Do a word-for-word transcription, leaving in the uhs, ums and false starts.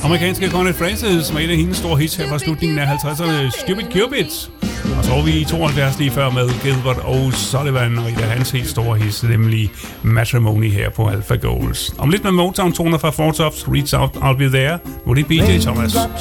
Amerikanske Connie Francis med et af hendes store hits her fra slutningen af halvtredserne, Stupid Cupid. Og så var vi i tooghalvfjerds lige før med Gilbert O'Sullivan og et af hans helt store hits, nemlig Matrimony her på Alpha Gold. Om lidt med Motown-toner fra Four Tops, Reach Out, I'll Be There. Nu er det B J Thomas.